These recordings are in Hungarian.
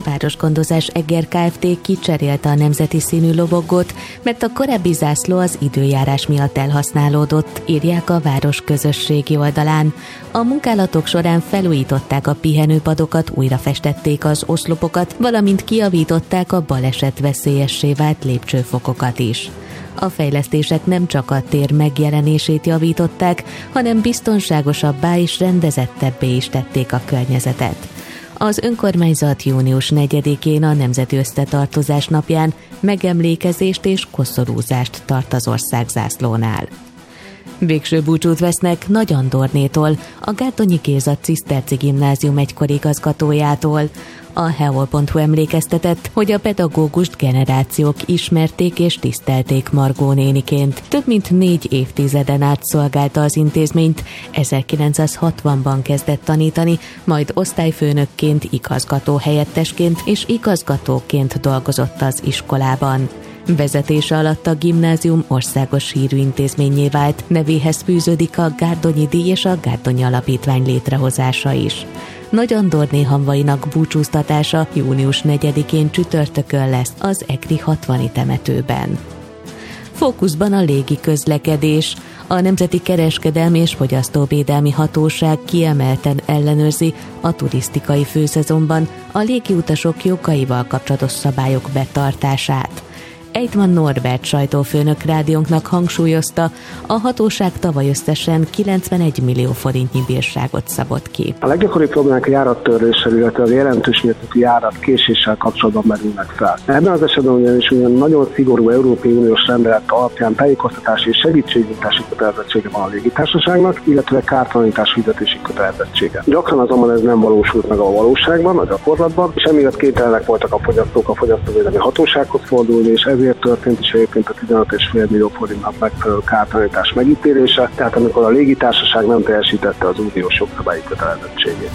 Városgondozás Eger Kft. Kicserélte a nemzeti színű lobogót, mert a korábbi zászló az időjárás miatt elhasználódott, írják a város közösségi oldalán. A munkálatok során felújították a pihenőpadokat, újra festették az oszlopokat, valamint kijavították a baleset veszélyessé vált lépcsőfokokat is. A fejlesztések nem csak a tér megjelenését javították, hanem biztonságosabbá és rendezettebbé is tették a környezetet. Az önkormányzat június 4-én a Nemzeti Összetartozás napján megemlékezést és koszorúzást tart az országzászlónál. Végső búcsút vesznek Nagy Andornétól, a Gárdonyi Géza Ciszterci Gimnázium egykori igazgatójától. A heol.hu emlékeztetett, hogy a pedagógust generációk ismerték és tisztelték Margó néniként. Több mint 4 évtizeden át szolgálta az intézményt, 1960-ban kezdett tanítani, majd osztályfőnökként, igazgatóhelyettesként és igazgatóként dolgozott az iskolában. Vezetése alatt a gimnázium országos hírű intézménnyé vált, nevéhez fűződik a Gárdonyi díj és a Gárdonyi Alapítvány létrehozása is. Nagy Andorné hamvainak búcsúztatása június 4-én csütörtökön lesz az egri 60. temetőben. Fókuszban a légi közlekedés. A Nemzeti Kereskedelmi és Fogyasztóvédelmi Hatóság kiemelten ellenőrzi a turisztikai főszezonban a légiutasok jogaival kapcsolatos szabályok betartását. Ejtman Norbert sajtófőnök rádiónknak hangsúlyozta, a hatóság tavaly összesen 91 millió forintnyi bírságot szabott ki. A leggyakoribb problémák a járattörléssel, illetve a jelentős mértékű járatkéséssel kapcsolatban merülnek fel. Ebben az esetben ugyanis nagyon szigorú Európai Uniós rendelet alapján tájékoztatási és segítségnyújtási kötelezettsége van a légitársaságnak, illetve kártalanítás fizetési kötelezettsége. Gyakran azonban ez nem valósult meg a valóságban, a gyakorlatban, és emiatt kénytelenek voltak a fogyasztók a fogyasztóvédelmi hatósághoz fordulni, és ezért történt is egyébként a 15,5 millió forintnak megfelelő kártalanítás megítélése, tehát amikor a légitársaság nem teljesítette az uniós jogszabályi kötelezettségét.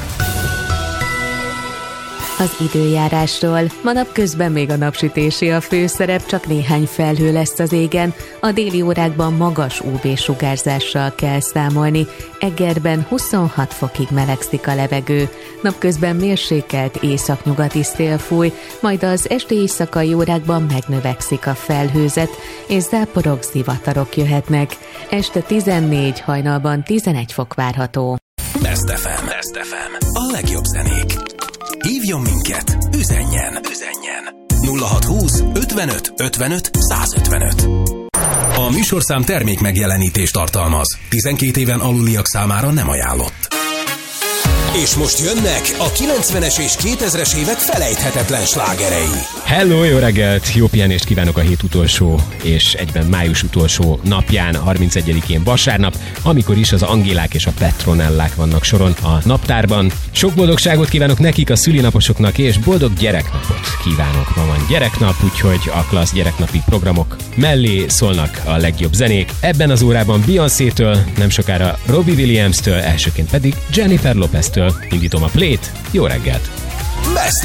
Az időjárásról. Ma napközben még a napsütési a főszerep, csak néhány felhő lesz az égen. A déli órákban magas UV-sugárzással kell számolni. Egerben 26 fokig melegszik a levegő. Napközben mérsékelt északnyugati szél fúj, majd az esti éjszakai órákban megnövekszik a felhőzet, és záporok, zivatarok jöhetnek. Este 14, hajnalban 11 fok várható. Best FM. A legjobb zenék. Hívjon minket, üzenjen 0620 55 55 155. A műsorszám termék megjelenítést tartalmaz. 12 éven aluliak számára nem ajánlott. És most jönnek a 90-es és 2000-es évek felejthetetlen slágerei. Hello, jó reggelt! Jó pihenést kívánok a hét utolsó és egyben május utolsó napján, 31-én vasárnap, amikor is az Angélák és a Petronellák vannak soron a naptárban. Sok boldogságot kívánok nekik, a szülinaposoknak, és boldog gyereknapot kívánok. Ma van gyereknap, úgyhogy a klassz gyereknapi programok mellé szólnak a legjobb zenék. Ebben az órában Beyoncé-től, nem sokára Robbie Williams-től, elsőként pedig Jennifer Lopez-től indítom a play-t. Jó reggelt! Best